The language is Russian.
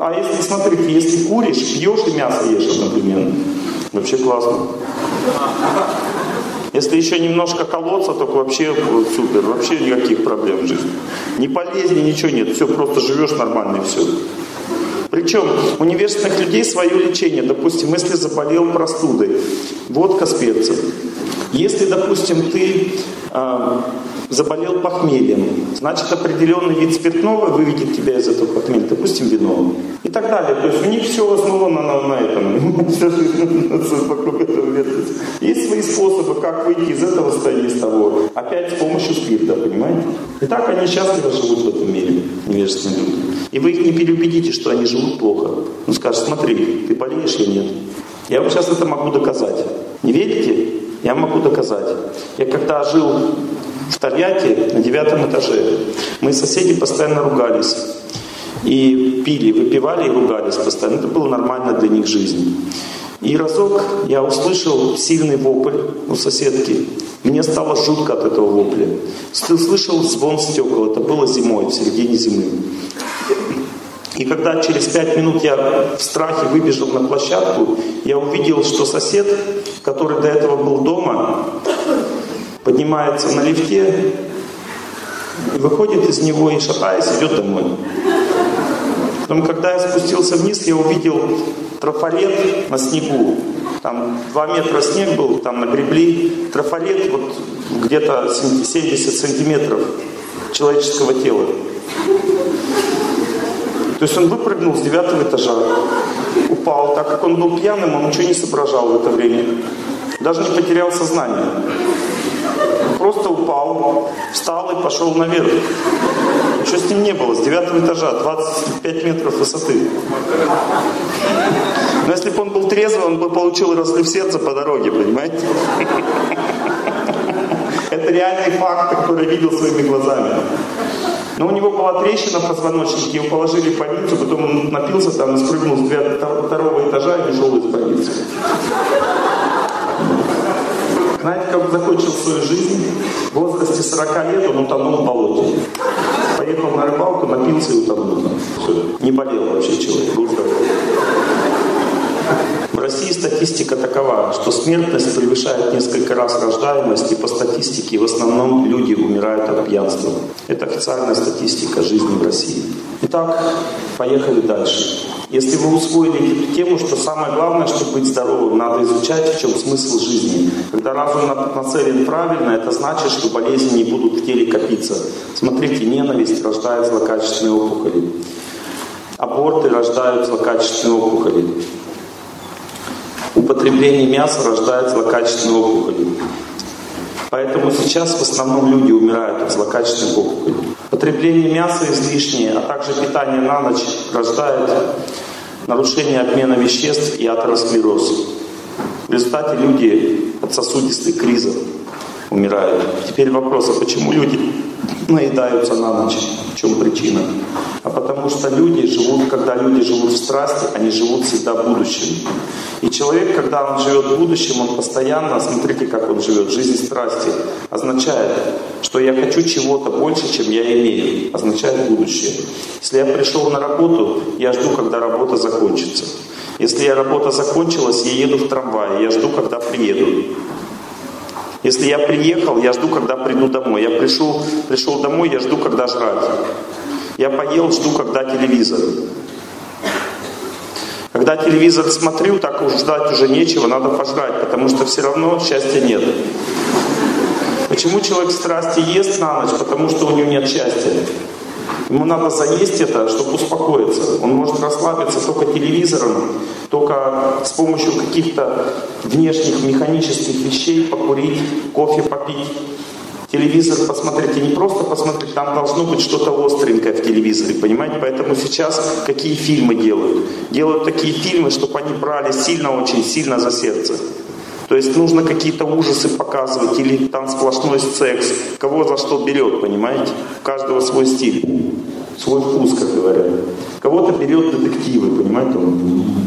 А если, смотрите, если куришь, пьешь и мясо ешь одновременно, вообще классно. Если еще немножко колоться, то вообще супер, вообще никаких проблем в жизни. Ни болезни, ничего нет, все, просто живешь нормально и все. Причем у невежественных людей свое лечение. Допустим, если заболел простудой, водка с перцем. Если, допустим, ты заболел похмельем, значит определенный вид спиртного выведет тебя из этого похмелья, допустим, вино. И так далее. То есть у них все основано на этом. Вокруг этого вертится. Есть свои способы, как выйти из этого состояния, из того. Опять с помощью спирта, понимаете? И так они счастливо живут в этом мире, невежественные люди. И вы их не переубедите, что они живут плохо. Он скажет: смотри, ты болеешь или нет? Я вам сейчас это могу доказать. Не верите? Я могу доказать. Я когда жил в Тольятти на 9 этаже, мы соседи постоянно ругались. И пили, выпивали и ругались постоянно. Это было нормально для них жизнь. И разок я услышал сильный вопль у соседки. Мне стало жутко от этого вопля. Слышал звон стекол. Это было зимой, в середине зимы. И когда через 5 минут я в страхе выбежал на площадку, я увидел, что сосед, который до этого был дома, поднимается на лифте, выходит из него и, шатаясь, идет домой. Потом, когда я спустился вниз, я увидел трафарет на снегу. Там 2 метра снег был, там нагребли. Трафарет вот где-то 70 сантиметров человеческого тела. То есть он выпрыгнул с 9 этажа, упал. Так как он был пьяным, он ничего не соображал в это время. Даже не потерял сознание. Просто упал, встал и пошел наверх. Ничего с ним не было, с 9 этажа, 25 метров высоты. Но если бы он был трезвый, он бы получил разрыв сердца по дороге, понимаете? Это реальный факт, который я видел своими глазами. Но у него была трещина в позвоночнике, его положили в больницу, потом он напился там и спрыгнул с 2-го этажа и ушел из больницы. Знаете, как он закончил свою жизнь? В возрасте 40 лет он утонул в болоте. Поехал на рыбалку, напился и утонул. Все. Не болел вообще человек, был здоров. В России статистика такова, что смертность превышает несколько раз рождаемость, и по статистике в основном люди умирают от пьянства. Это официальная статистика жизни в России. Итак, поехали дальше. Если вы усвоили эту тему, что самое главное, чтобы быть здоровым, надо изучать, в чем смысл жизни. Когда разум нацелен правильно, это значит, что болезни не будут в теле копиться. Смотрите, ненависть рождает злокачественные опухоли. Аборты рождают злокачественные опухоли. Употребление мяса рождает злокачественные опухоли. Поэтому сейчас в основном люди умирают от злокачественных опухолей. Потребление мяса излишнее, а также питание на ночь рождает нарушение обмена веществ и атеросклероз. В результате люди от сосудистых кризов умирают. Теперь вопрос, а почему люди наедаются на ночь? В чем причина? А потому что люди живут, когда люди живут в страсти, они живут всегда будущим. И человек, когда он живет в будущем, он постоянно, смотрите, как он живет, жизнь страсти означает, что я хочу чего-то больше, чем я имею, означает будущее. Если я пришел на работу, я жду, когда работа закончится. Если работа закончилась, я еду в трамвае, я жду, когда приеду. Если я приехал, я жду, когда приду домой. Я пришел домой, я жду, когда жрать. Я поел, жду, когда телевизор. Когда телевизор смотрю, так уж ждать уже нечего, надо пожрать, потому что все равно счастья нет. Почему человек в страсти ест на ночь? Потому что у него нет счастья. Ему надо заесть это, чтобы успокоиться. Он может расслабиться только телевизором, только с помощью каких-то внешних механических вещей, покурить, кофе попить. Телевизор посмотрите, не просто посмотреть, там должно быть что-то остренькое в телевизоре, понимаете? Поэтому сейчас какие фильмы делают? Делают такие фильмы, чтобы они брали сильно, очень сильно за сердце. То есть нужно какие-то ужасы показывать, или там сплошной секс, кого за что берет, понимаете? У каждого свой стиль, свой вкус, как говорят. Кого-то берет детективы, понимаете?